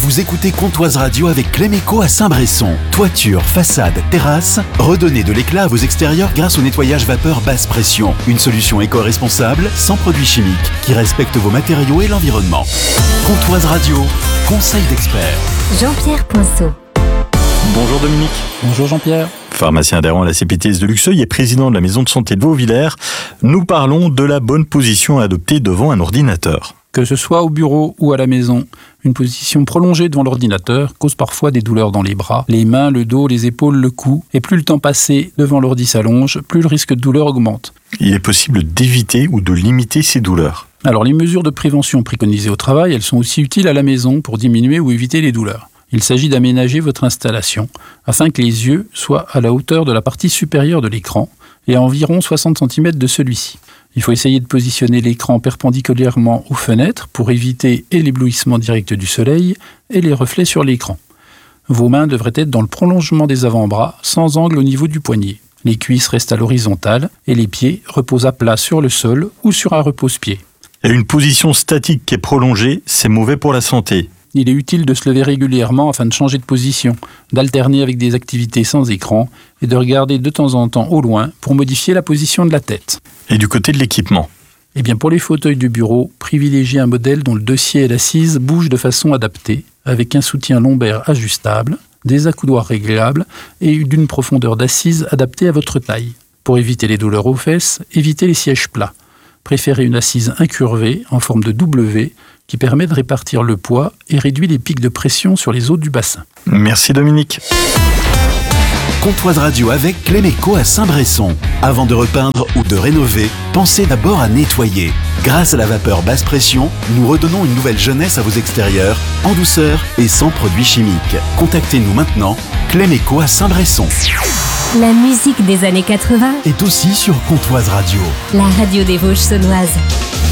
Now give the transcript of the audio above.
Vous écoutez Comptoise Radio avec Cléméco à Saint-Bresson. Toiture, façade, terrasse, redonnez de l'éclat à vos extérieurs grâce au nettoyage vapeur basse pression. Une solution éco-responsable, sans produits chimiques, qui respecte vos matériaux et l'environnement. Comptoise Radio, conseil d'experts. Jean-Pierre Poinceau. Bonjour Dominique. Bonjour Jean-Pierre. Pharmacien adhérent à la CPTS de Luxeuil et président de la maison de santé de Vauvillers, nous parlons de la bonne position à adopter devant un ordinateur. Que ce soit au bureau ou à la maison, une position prolongée devant l'ordinateur cause parfois des douleurs dans les bras, les mains, le dos, les épaules, le cou. Et plus le temps passé devant l'ordi s'allonge, plus le risque de douleur augmente. Il est possible d'éviter ou de limiter ces douleurs. Alors les mesures de prévention préconisées au travail, elles sont aussi utiles à la maison pour diminuer ou éviter les douleurs. Il s'agit d'aménager votre installation afin que les yeux soient à la hauteur de la partie supérieure de l'écran et à environ 60 cm de celui-ci. Il faut essayer de positionner l'écran perpendiculairement aux fenêtres pour éviter et l'éblouissement direct du soleil et les reflets sur l'écran. Vos mains devraient être dans le prolongement des avant-bras, sans angle au niveau du poignet. Les cuisses restent à l'horizontale et les pieds reposent à plat sur le sol ou sur un repose-pied. Et une position statique qui est prolongée, c'est mauvais pour la santé. Il est utile de se lever régulièrement afin de changer de position, d'alterner avec des activités sans écran et de regarder de temps en temps au loin pour modifier la position de la tête. Et du côté de l'équipement ? Eh bien pour les fauteuils du bureau, privilégiez un modèle dont le dossier et l'assise bougent de façon adaptée, avec un soutien lombaire ajustable, des accoudoirs réglables et d'une profondeur d'assise adaptée à votre taille. Pour éviter les douleurs aux fesses, évitez les sièges plats. Préférez une assise incurvée en forme de W qui permet de répartir le poids et réduit les pics de pression sur les os du bassin. Merci Dominique. Comptoise Radio avec Cléméco à Saint-Bresson. Avant de repeindre ou de rénover, pensez d'abord à nettoyer. Grâce à la vapeur basse pression, nous redonnons une nouvelle jeunesse à vos extérieurs, en douceur et sans produits chimiques. Contactez-nous maintenant, Cléméco à Saint-Bresson. La musique des années 80 est aussi sur Comptoise Radio. La radio des Vosges saunoises.